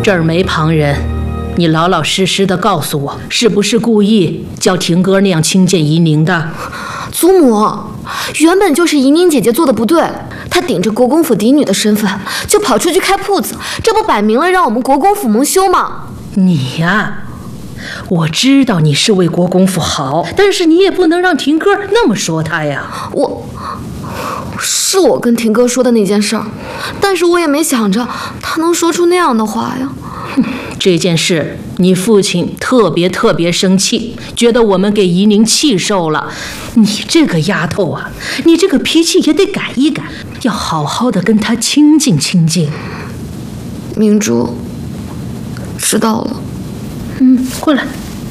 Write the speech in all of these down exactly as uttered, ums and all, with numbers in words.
这儿没旁人，你老老实实的告诉我，是不是故意叫婷哥那样轻贱怡宁的？ 祖母，原本就是怡宁姐姐做的不对，她顶着国公府嫡女的身份就跑出去开铺子，这不摆明了让我们国公府蒙羞吗？ 你呀，我知道你是为国公府好，但是你也不能让婷哥那么说他呀。 我是我跟婷哥说的那件事儿，但是我也没想着他能说出那样的话呀。 这件事，你父亲特别特别生气，觉得我们给怡宁气受了。你这个丫头啊，你这个脾气也得改一改，要好好的跟他亲近亲近。 明珠，知道了。 嗯，过来，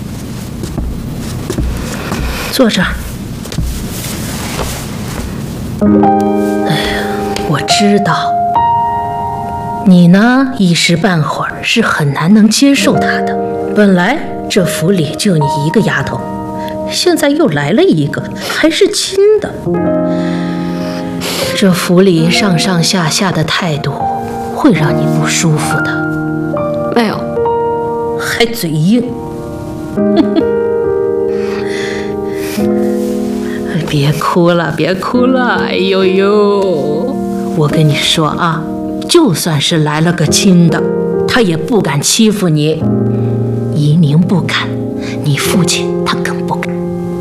坐这儿。哎呀，我知道，你呢一时半会儿是很难能接受他的。本来这府里就你一个丫头，现在又来了一个，还是亲的。这府里上上下下的态度会让你不舒服的。 没有， 还嘴硬。别哭了，别哭了！哎呦呦，我跟你说啊，就算是来了个亲的，他也不敢欺负你。怡宁不敢，你父亲他更不敢。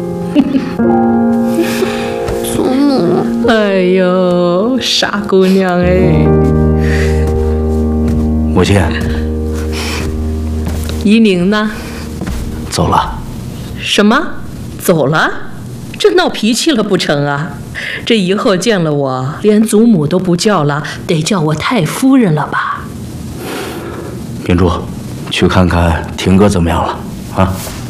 祖母， 哎呦，傻姑娘哎！ 母亲， 怡宁呢？ 走了。 什么？走了？这闹脾气了不成啊？这以后见了我，连祖母都不叫了，得叫我太夫人了吧？ 明珠，去看看婷哥怎么样了啊？